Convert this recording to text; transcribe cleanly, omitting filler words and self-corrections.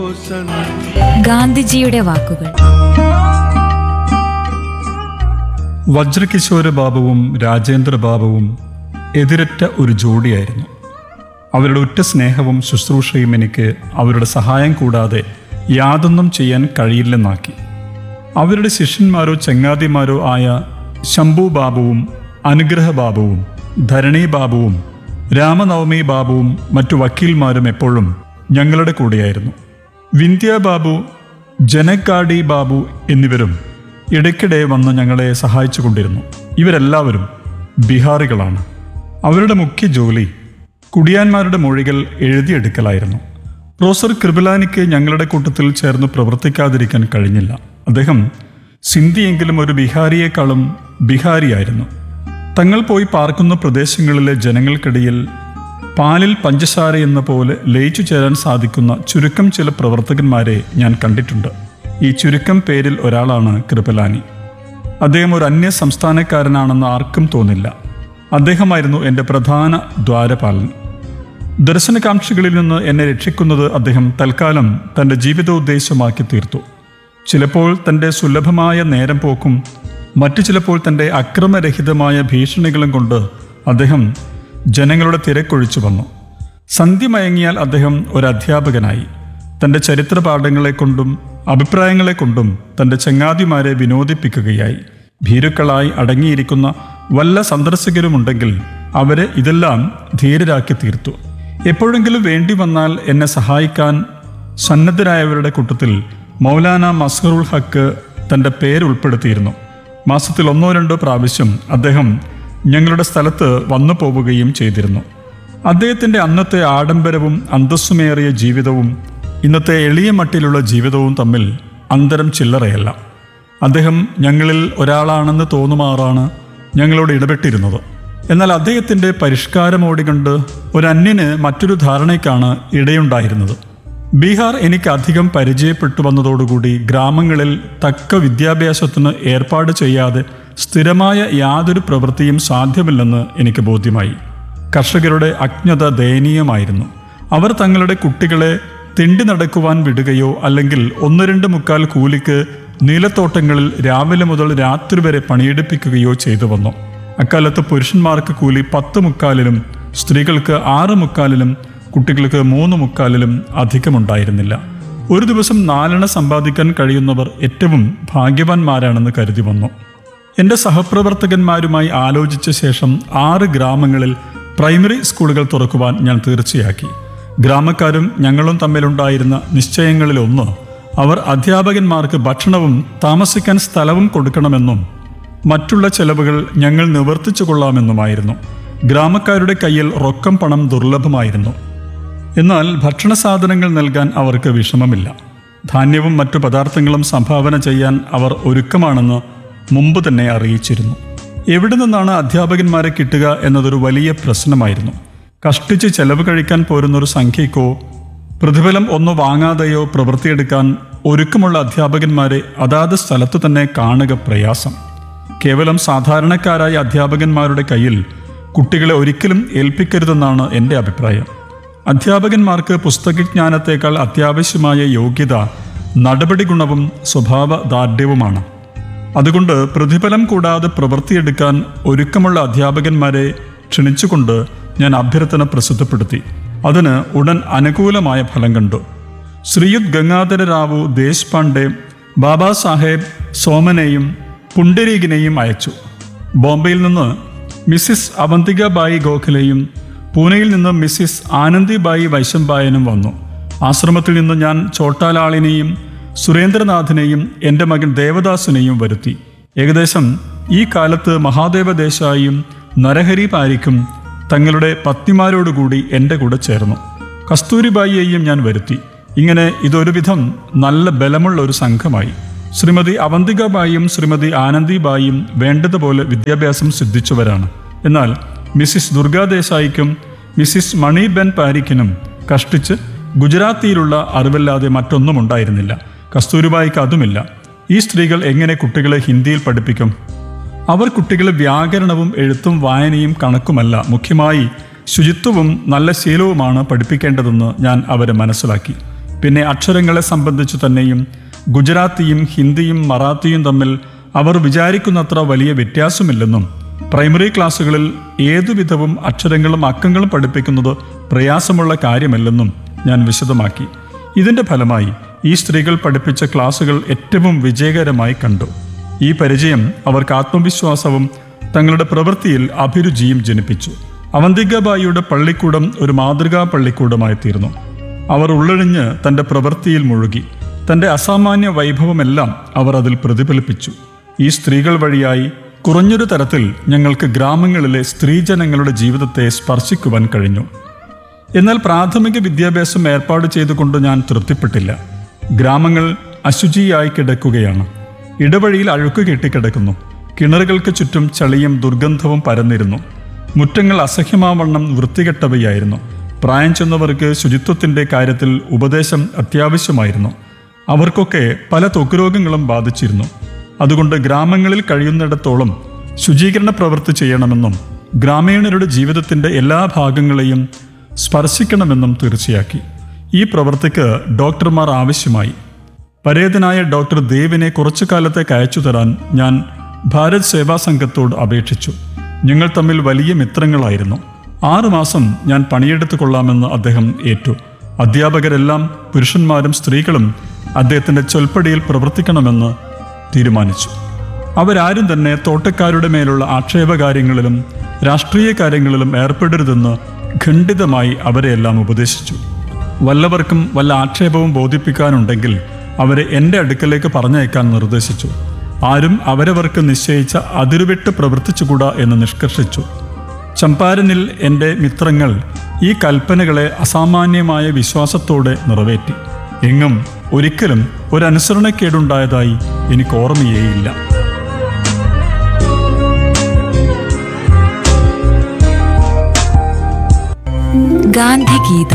ഗാന്ധിജിയുടെ വാക്കുകൾ. വജ്രകിശോര ബാബുവും രാജേന്ദ്ര ബാബുവും എതിരറ്റ ഒരു ജോഡിയായിരുന്നു. അവരുടെ ഉറ്റ സ്നേഹവും ശുശ്രൂഷയും എനിക്ക് അവരുടെ സഹായം കൂടാതെ യാതൊന്നും ചെയ്യാൻ കഴിയില്ലെന്നാക്കി. അവരുടെ ശിഷ്യന്മാരോ ചങ്ങാതിമാരോ ആയ ശംഭു ബാബുവും അനുഗ്രഹ ബാബുവും ധരണി ബാബുവും രാമനവമി ബാബുവും മറ്റു വക്കീൽമാരും എപ്പോഴും ഞങ്ങളുടെ കൂടെയായിരുന്നു. വിന്ധ്യ ബാബു, ജനക്കാടി ബാബു എന്നിവരും ഇടയ്ക്കിടെ വന്ന് ഞങ്ങളെ സഹായിച്ചു കൊണ്ടിരുന്നു. ഇവരെല്ലാവരും ബീഹാറികളാണ്. അവരുടെ മുഖ്യ ജോലി കുടിയാന്മാരുടെ മൊഴികൾ എഴുതിയെടുക്കലായിരുന്നു. പ്രൊഫസർ കൃപലാനിക്ക് ഞങ്ങളുടെ കൂട്ടത്തിൽ ചേർന്ന് പ്രവർത്തിക്കാതിരിക്കാൻ കഴിഞ്ഞില്ല. അദ്ദേഹം സിന്ധിയെങ്കിലും ഒരു ബീഹാരിയേക്കാളും ബീഹാരിയായിരുന്നു. തങ്ങൾ പോയി പാർക്കുന്ന പ്രദേശങ്ങളിലെ ജനങ്ങൾക്കിടയിൽ പാലിൽ പഞ്ചസാര എന്ന പോലെ ലയിച്ചു ചേരാൻ സാധിക്കുന്ന ചുരുക്കം ചില പ്രവർത്തകന്മാരെ ഞാൻ കണ്ടിട്ടുണ്ട്. ഈ ചുരുക്കം പേരിൽ ഒരാളാണ് കൃപലാനി. അദ്ദേഹം ഒരു അന്യ സംസ്ഥാനക്കാരനാണെന്ന് ആർക്കും തോന്നില്ല. അദ്ദേഹമായിരുന്നു എൻ്റെ പ്രധാന ദ്വാരപാലൻ. ദർശനകാംക്ഷികളിൽ നിന്ന് എന്നെ രക്ഷിക്കുന്നത് അദ്ദേഹം തൽക്കാലം തൻ്റെ ജീവിതോദ്ദേശമാക്കി തീർത്തു. ചിലപ്പോൾ തൻ്റെ സുലഭമായ നേരം പോക്കും മറ്റു ചിലപ്പോൾ തൻ്റെ അക്രമരഹിതമായ ഭീഷണികളും കൊണ്ട് അദ്ദേഹം ജനങ്ങളുടെ തിരക്കൊഴിച്ചു വന്നു. സന്ധ്യ മയങ്ങിയാൽ അദ്ദേഹം ഒരു അധ്യാപകനായി. തൻ്റെ ചരിത്ര പാഠങ്ങളെ കൊണ്ടും അഭിപ്രായങ്ങളെ കൊണ്ടും തൻ്റെ ചങ്ങാതിമാരെ വിനോദിപ്പിക്കുകയായി. ഭീരുക്കളായി അടങ്ങിയിരിക്കുന്ന വല്ല സന്ദർശകരുമുണ്ടെങ്കിൽ അവരെ ഇതെല്ലാം ധീരരാക്കി തീർത്തു. എപ്പോഴെങ്കിലും വേണ്ടി വന്നാൽ എന്നെ സഹായിക്കാൻ സന്നദ്ധരായവരുടെ കൂട്ടത്തിൽ മൗലാന മസ്ഹറുൽ ഹക്ക് തൻ്റെ പേരുൾപ്പെടുത്തിയിരുന്നു. മാസത്തിൽ 1-2 പ്രാവശ്യം അദ്ദേഹം ഞങ്ങളുടെ സ്ഥലത്ത് വന്നു പോവുകയും ചെയ്തിരുന്നു. അദ്ദേഹത്തിൻ്റെ അന്നത്തെ ആഡംബരവും അന്തസ്സുമേറിയ ജീവിതവും ഇന്നത്തെ എളിയ മട്ടിലുള്ള ജീവിതവും തമ്മിൽ അന്തരം ചില്ലറയല്ല. അദ്ദേഹം ഞങ്ങളിൽ ഒരാളാണെന്ന് തോന്നുമാറാണ് ഞങ്ങളോട് ഇടപെട്ടിരുന്നത്. എന്നാൽ അദ്ദേഹത്തിൻ്റെ പരിഷ്കാരമോടി കണ്ട് ഒരു അന്യന് മറ്റൊരു ധാരണയ്ക്കാണ് ഇടയുണ്ടായിരുന്നത്. ബീഹാർ എനിക്ക് അധികം പരിചയപ്പെട്ടു വന്നതോടുകൂടി ഗ്രാമങ്ങളിൽ തക്ക വിദ്യാഭ്യാസത്തിന് ഏർപ്പാട് ചെയ്യാതെ സ്ഥിരമായ യാതൊരു പ്രവൃത്തിയും സാധ്യമല്ലെന്ന് എനിക്ക് ബോധ്യമായി. കർഷകരുടെ അജ്ഞത ദയനീയമായിരുന്നു. അവർ തങ്ങളുടെ കുട്ടികളെ തിണ്ടി നടക്കുവാൻ വിടുകയോ അല്ലെങ്കിൽ 1-2 മുക്കാൽ കൂലിക്ക് നീലത്തോട്ടങ്ങളിൽ രാവിലെ മുതൽ രാത്രി വരെ പണിയെടുപ്പിക്കുകയോ ചെയ്തു വന്നു. അക്കാലത്ത് പുരുഷന്മാർക്ക് കൂലി 10 മുക്കാലിലും സ്ത്രീകൾക്ക് 6 മുക്കാലിലും കുട്ടികൾക്ക് 3 മുക്കാലിലും അധികമുണ്ടായിരുന്നില്ല. ഒരു ദിവസം 4 സമ്പാദിക്കാൻ കഴിയുന്നവർ ഏറ്റവും ഭാഗ്യവാന്മാരാണെന്ന് കരുതി വന്നു. എൻ്റെ സഹപ്രവർത്തകന്മാരുമായി ആലോചിച്ച ശേഷം 6 ഗ്രാമങ്ങളിൽ പ്രൈമറി സ്കൂളുകൾ തുറക്കുവാൻ ഞാൻ തീർച്ചയാക്കി. ഗ്രാമക്കാരും ഞങ്ങളും തമ്മിലുണ്ടായിരുന്ന നിശ്ചയങ്ങളിലൊന്ന് അവർ അധ്യാപകന്മാർക്ക് ഭക്ഷണവും താമസിക്കാൻ സ്ഥലവും കൊടുക്കണമെന്നും മറ്റുള്ള ചെലവുകൾ ഞങ്ങൾ നിവർത്തിച്ചു കൊള്ളാമെന്നുമായിരുന്നു. ഗ്രാമക്കാരുടെ കയ്യിൽ റൊക്കം പണം ദുർലഭമായിരുന്നു. എന്നാൽ ഭക്ഷണ സാധനങ്ങൾ നൽകാൻ അവർക്ക് വിഷമമില്ല. ധാന്യവും മറ്റു പദാർത്ഥങ്ങളും സംഭാവന ചെയ്യാൻ അവർ ഒരുക്കമാണെന്ന് മുമ്പ് തന്നെ അറിയിച്ചിരുന്നു. എവിടെ നിന്നാണ് അധ്യാപകന്മാരെ കിട്ടുക എന്നതൊരു വലിയ പ്രശ്നമായിരുന്നു. കഷ്ടിച്ച് ചെലവ് കഴിക്കാൻ പോരുന്നൊരു സംഖ്യയ്ക്കോ പ്രതിഫലം ഒന്നു വാങ്ങാതെയോ പ്രവൃത്തിയെടുക്കാൻ ഒരുക്കമുള്ള അധ്യാപകന്മാരെ അതാത് സ്ഥലത്തു തന്നെ കാണുക പ്രയാസം. കേവലം സാധാരണക്കാരായ അധ്യാപകന്മാരുടെ കയ്യിൽ കുട്ടികളെ ഒരിക്കലും ഏൽപ്പിക്കരുതെന്നാണ് എൻ്റെ അഭിപ്രായം. അധ്യാപകന്മാർക്ക് പുസ്തകജ്ഞാനത്തേക്കാൾ അത്യാവശ്യമായ യോഗ്യത നടപടി ഗുണവും സ്വഭാവദാർഢ്യവുമാണ്. അതുകൊണ്ട് പ്രതിഫലം കൂടാതെ പ്രവൃത്തിയെടുക്കാൻ ഒരുക്കമുള്ള അധ്യാപകന്മാരെ ക്ഷണിച്ചുകൊണ്ട് ഞാൻ അഭ്യർത്ഥന പ്രസിദ്ധപ്പെടുത്തി. അതിന് ഉടൻ അനുകൂലമായ ഫലം കണ്ടു. ശ്രീയുത് ഗംഗാധര റാവു ദേശ്പാണ്ഡെ ബാബാ സാഹേബ് സോമനെയും പുണ്ടരീകിനെയും അയച്ചു. ബോംബെയിൽ നിന്ന് മിസ്സിസ് അവന്തികാബായി ഗോഖലെയും പൂനെയിൽ നിന്ന് മിസ്സിസ് ആനന്ദിബായി വൈശംബായനും വന്നു. ആശ്രമത്തിൽ നിന്ന് ഞാൻ ചോട്ടാലാളിനെയും സുരേന്ദ്രനാഥിനെയും എൻ്റെ മകൻ ദേവദാസിനെയും വരുത്തി. ഏകദേശം ഈ കാലത്ത് മഹാദേവ ദേശായിയും നരഹരി പാരിക്കും തങ്ങളുടെ പത്നിമാരോടുകൂടി എൻ്റെ കൂടെ ചേർന്നു. കസ്തൂരിബായിയെയും ഞാൻ വരുത്തി. ഇങ്ങനെ ഇതൊരുവിധം നല്ല ബലമുള്ള ഒരു സംഘമായി. ശ്രീമതി അവന്തികാബായിയും ശ്രീമതി ആനന്ദിബായിയും വേണ്ടതുപോലെ വിദ്യാഭ്യാസം സിദ്ധിച്ചവരാണ്. എന്നാൽ മിസ്സിസ് ദുർഗാദേശായിക്കും മിസ്സിസ് മണിബെൻ പാരിക്കിനും കഷ്ടിച്ച് ഗുജറാത്തിയിലുള്ള അറിവല്ലാതെ മറ്റൊന്നും ഉണ്ടായിരുന്നില്ല. കസ്തൂരിബായിക്ക് അതുമില്ല. ഈ സ്ത്രീകൾ എങ്ങനെ കുട്ടികളെ ഹിന്ദിയിൽ പഠിപ്പിക്കും? അവർ കുട്ടികളെ വ്യാകരണവും എഴുത്തും വായനയും കണക്കുമല്ല, മുഖ്യമായി ശുചിത്വവും നല്ല ശീലവുമാണ് പഠിപ്പിക്കേണ്ടതെന്ന് ഞാൻ അവരെ മനസ്സിലാക്കി. പിന്നെ അക്ഷരങ്ങളെ സംബന്ധിച്ചു തന്നെയും ഗുജറാത്തിയും ഹിന്ദിയും മറാത്തിയും തമ്മിൽ അവർ വിചാരിക്കുന്നത്ര വലിയ വ്യത്യാസമില്ലെന്നും പ്രൈമറി ക്ലാസ്സുകളിൽ ഏതുവിധവും അക്ഷരങ്ങളും അക്കങ്ങളും പഠിപ്പിക്കുന്നത് പ്രയാസമുള്ള കാര്യമല്ലെന്നും ഞാൻ വിശദമാക്കി. ഇതിൻ്റെ ഫലമായി ഈ സ്ത്രീകൾ പഠിപ്പിച്ച ക്ലാസുകൾ ഏറ്റവും വിജയകരമായി കണ്ടു. ഈ പരിചയം അവർക്ക് ആത്മവിശ്വാസവും തങ്ങളുടെ പ്രവൃത്തിയിൽ അഭിരുചിയും ജനിപ്പിച്ചു. അവന്തികാബായിയുടെ പള്ളിക്കൂടം ഒരു മാതൃകാ പള്ളിക്കൂടമായി തീർന്നു. അവർ ഉള്ളഴിഞ്ഞ് തൻ്റെ പ്രവൃത്തിയിൽ മുഴുകി. തൻ്റെ അസാമാന്യ വൈഭവമെല്ലാം അവർ അതിൽ പ്രതിഫലിപ്പിച്ചു. ഈ സ്ത്രീകൾ വഴിയായി കുറഞ്ഞൊരു തരത്തിൽ ഞങ്ങൾക്ക് ഗ്രാമങ്ങളിലെ സ്ത്രീജനങ്ങളുടെ ജീവിതത്തെ സ്പർശിക്കുവാൻ കഴിഞ്ഞു. എന്നാൽ പ്രാഥമിക വിദ്യാഭ്യാസം ഏർപ്പാട് ചെയ്തുകൊണ്ട് ഞാൻ തൃപ്തിപ്പെട്ടില്ല. ഗ്രാമങ്ങൾ അശുചിയായി കിടക്കുകയാണ്. ഇടവഴിയിൽ അഴുക്ക് കെട്ടിക്കിടക്കുന്നു. കിണറുകൾക്ക് ചുറ്റും ചളിയും ദുർഗന്ധവും പരന്നിരുന്നു. മുറ്റങ്ങൾ അസഹ്യമാവണ്ണം വൃത്തികെട്ടവയായിരുന്നു. പ്രായം ചെന്നവർക്ക് ശുചിത്വത്തിൻ്റെ കാര്യത്തിൽ ഉപദേശം അത്യാവശ്യമായിരുന്നു. അവർക്കൊക്കെ പല ത്വക്കുരോഗങ്ങളും ബാധിച്ചിരുന്നു. അതുകൊണ്ട് ഗ്രാമങ്ങളിൽ കഴിയുന്നിടത്തോളം ശുചീകരണ പ്രവൃത്തി ചെയ്യണമെന്നും ഗ്രാമീണരുടെ ജീവിതത്തിൻ്റെ എല്ലാ ഭാഗങ്ങളെയും സ്പർശിക്കണമെന്നും തീർച്ചയാക്കി. ഈ പ്രവൃത്തിക്ക് ഡോക്ടർമാർ ആവശ്യമായി. പരേതനായ ഡോക്ടർ ദേവിനെ കുറച്ചു കാലത്തേക്ക് അയച്ചു തരാൻ ഞാൻ ഭാരത് സേവാ സംഘത്തോട് അപേക്ഷിച്ചു. ഞങ്ങൾ തമ്മിൽ വലിയ മിത്രങ്ങളായിരുന്നു. 6 മാസം ഞാൻ പണിയെടുത്തു കൊള്ളാമെന്ന് അദ്ദേഹം ഏറ്റു. അധ്യാപകരെല്ലാം പുരുഷന്മാരും സ്ത്രീകളും അദ്ദേഹത്തിൻ്റെ ചൊൽപ്പടിയിൽ പ്രവർത്തിക്കണമെന്ന് തീരുമാനിച്ചു. അവരാരും തന്നെ തോട്ടക്കാരുടെ മേലുള്ള ആക്ഷേപകാര്യങ്ങളിലും രാഷ്ട്രീയ കാര്യങ്ങളിലും ഏർപ്പെടരുതെന്ന് ഖണ്ഡിതമായി അവരെയെല്ലാം ഉപദേശിച്ചു. വല്ലവർക്കും വല്ല ആക്ഷേപവും ബോധിപ്പിക്കാനുണ്ടെങ്കിൽ അവരെ എൻ്റെ അടുക്കലേക്ക് പറഞ്ഞയക്കാൻ നിർദ്ദേശിച്ചു. ആരും അവരവർക്ക് നിശ്ചയിച്ച അതിരുവിട്ട് പ്രവർത്തിച്ചുകൂടാ എന്ന് നിഷ്കർഷിച്ചു. ചമ്പാരനിൽ എൻ്റെ മിത്രങ്ങൾ ഈ കൽപ്പനകളെ അസാമാന്യമായ വിശ്വാസത്തോടെ നിറവേറ്റി. എങ്ങും ഒരിക്കലും ഒരനുസരണക്കേടുണ്ടായതായി എനിക്ക് ഓർമ്മയേയില്ല. ഗാന്ധിഗീതം.